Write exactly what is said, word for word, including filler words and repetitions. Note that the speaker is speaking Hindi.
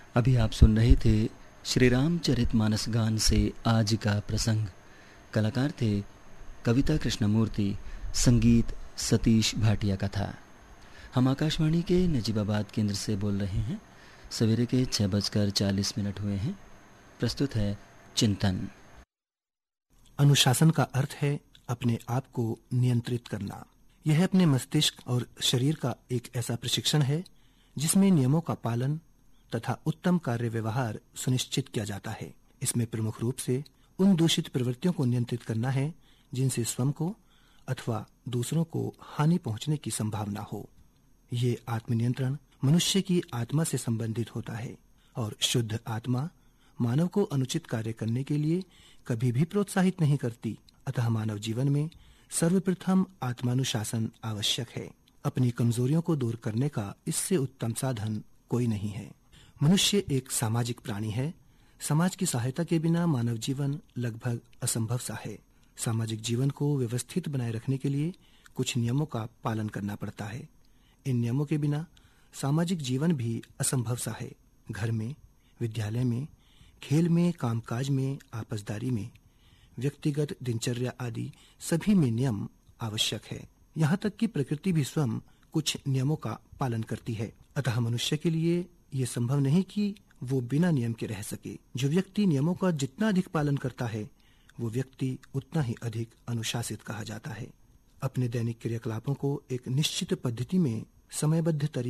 अभी आप सुन रहे थे श्री रामचरितमानस गान से आज का प्रसंग। कलाकार थे कविता कृष्णमूर्ति, संगीत सतीश भाटिया का था। हम आकाशवाणी के नजीबाबाद केंद्र से बोल रहे हैं। सवेरे के छः बजकर चालीस मिनट हुए हैं। प्रस्तुत है चिंतन। अनुशासन का अर्थ है अपने आप को नियंत्रित करना। यह अपने मस्तिष्क और शरीर का एक ऐसा प्रशिक्षण है जिसमें नियमों का पालन तथा उत्तम कार्य व्यवहार सुनिश्चित किया जाता है। इसमें प्रमुख रूप से उन दूषित प्रवृत्तियों को नियंत्रित करना है जिनसे स्वयं को अथवा दूसरों को हानि पहुंचने की संभावना हो। ये आत्मनियंत्रण मनुष्य की आत्मा से संबंधित होता है और शुद्ध आत्मा मानव को अनुचित कार्य करने के लिए कभी भी प्रोत्साहित नहीं करती। अतः मानव जीवन में सर्वप्रथम आत्मानुशासन आवश्यक है। अपनी कमजोरियों को दूर करने का इससे उत्तम साधन कोई नहीं है। मनुष्य एक सामाजिक प्राणी है। समाज की सहायता के बिना मानव जीवन लगभग असंभव सा है। सामाजिक जीवन को व्यवस्थित बनाए रखने के लिए कुछ नियमों का पालन करना पड़ता है। इन नियमों के बिना सामाजिक जीवन भी असंभव सा है। घर में, विद्यालय में, खेल में, कामकाज में, आपसदारी में, व्यक्तिगत दिनचर्या आदि सभी में नियम आवश्यक है। यहाँ तक कि प्रकृति भी स्वयं कुछ नियमों का पालन करती है। अतः मनुष्य के लिए ये संभव नहीं कि वो बिना नियम के रह सके। जो व्यक्ति नियमों का जितना अधिक पालन करता है वो व्यक्ति उतना ही अधिक अनुशासित कहा जाता है। अपने दैनिक क्रियाकलापों को एक निश्चित पद्धति में समयबद्ध तरीके